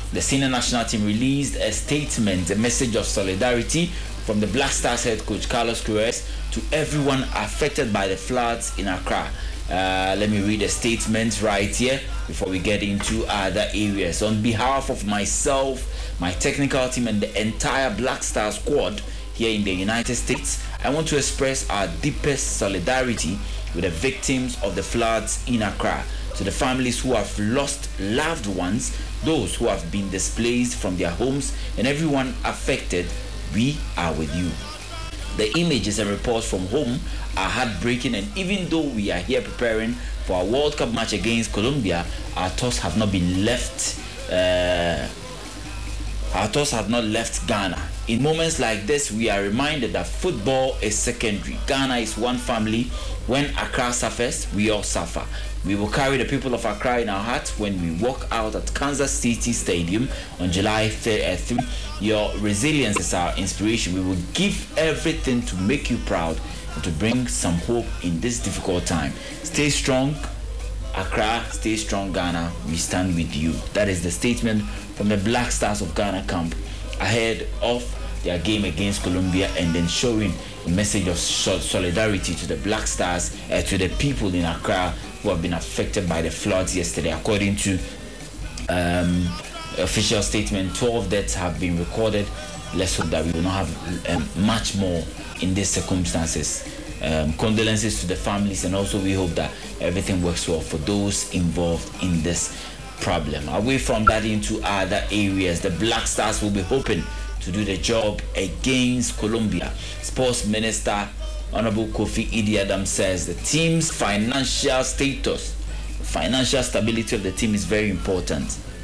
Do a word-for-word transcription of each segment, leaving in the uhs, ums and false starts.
The senior national team released a statement, a message of solidarity from the Black Stars head coach Carlos Queiroz to everyone affected by the floods in Accra. Uh, let me read a statement right here before we get into other areas. On behalf of myself, my technical team, and the entire Black Star squad here in the United States, I want to express our deepest solidarity with the victims of the floods in Accra. To the families who have lost loved ones, those who have been displaced from their homes, and everyone affected, we are with you. The images and reports from home are heartbreaking, and even though we are here preparing for our World Cup match against Colombia, our thoughts have not been left. Uh, our thoughts have not left Ghana. In moments like this, we are reminded that football is secondary. Ghana is one family. When Accra suffers, we all suffer. We will carry the people of Accra in our hearts when we walk out at Kansas City Stadium on July third. Your resilience is our inspiration. We will give everything to make you proud and to bring some hope in this difficult time. Stay strong, Accra. Stay strong, Ghana. We stand with you. That is the statement from the Black Stars of Ghana camp ahead of their game against Colombia, and then showing a message of solidarity to the Black Stars, uh, to the people in Accra who have been affected by the floods yesterday. According to um, official statement, twelve deaths have been recorded. Let's hope that we will not have um, much more in these circumstances. Um, condolences to the families, and also we hope that everything works well for those involved in this problem. Away from that, into other areas, the Black Stars will be hoping to do the job against Colombia. Sports Minister Honorable Kofi Idi Adams says the team's financial status, financial stability of the team is very important.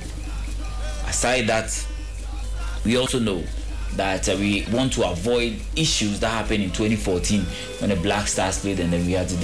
Aside that, we also know that uh, we want to avoid issues that happened in twenty fourteen when the Black Stars played and then we had to